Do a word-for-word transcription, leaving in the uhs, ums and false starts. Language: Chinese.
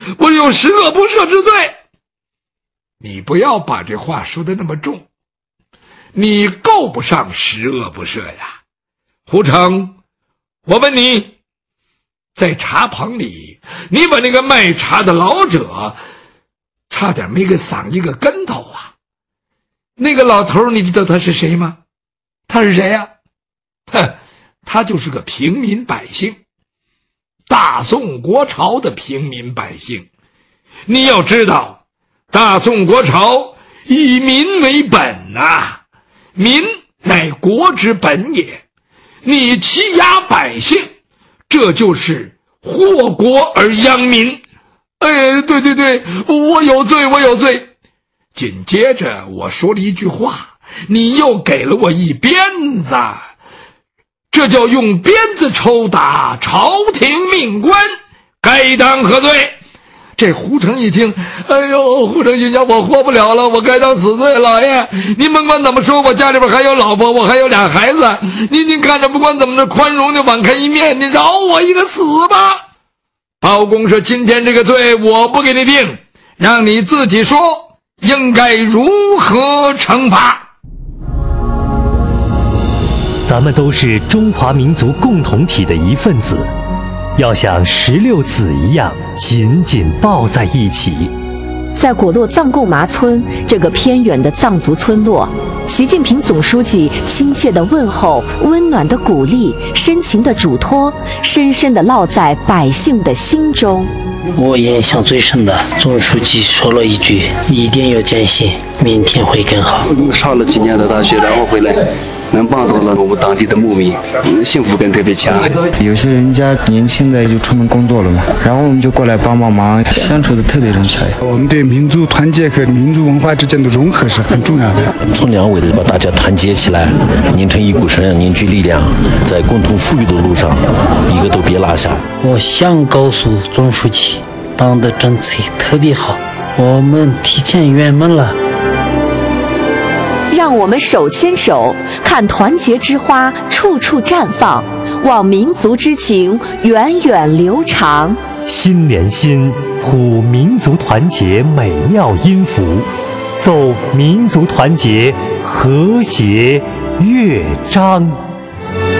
我有十恶不赦之罪。你不要把这话说得那么重，你够不上十恶不赦呀。胡成，我问你，在茶棚里，你把那个卖茶的老者差点没给搡一个跟头啊。那个老头你知道他是谁吗？他是谁呀？哼，他就是个平民百姓，大宋国朝的平民百姓。你要知道，大宋国朝以民为本啊，民乃国之本也。你欺压百姓，这就是祸国而殃民。哎，对对对，我有罪，我有罪。紧接着我说了一句话，你又给了我一鞭子，这叫用鞭子抽打朝廷命官，该当何罪？这胡成一听，哎呦，胡成心想，我活不了了，我该当死罪。老爷，您甭管怎么说，我家里边还有老婆，我还有俩孩子，您您看着不管怎么着，宽容的网开一面，你饶我一个死吧。包公说，今天这个罪我不给你定，让你自己说应该如何惩罚。 咱们都是中华民族共同体的一份子，要像石榴籽一样紧紧抱在一起。 在果洛藏贡麻村这个偏远的藏族村落，习近平总书记亲切的问候、温暖的鼓励、深情的嘱托，深深地烙在百姓的心中。 我印象最深的，总书记说了一句：“一定要坚信，明天会更好。” 上了几年的大学，然后回来能帮到了我们当地的牧民，幸福感特别强。 有些人家年轻的就出门工作了嘛，然后我们就过来帮帮忙，相处的特别融洽。 我们对民族团结和民族文化之间的融合是很重要的。 从两位的把大家团结起来，拧成一股绳，凝聚力量，在共同富裕的路上，一个都别落下。 我想告诉总书记，党的政策特别好，我们提前圆满了。 让我们手牵手，看团结之花处处绽放，望民族之情源远流长。 心连心，谱民族团结美妙音符，奏民族团结和谐乐章。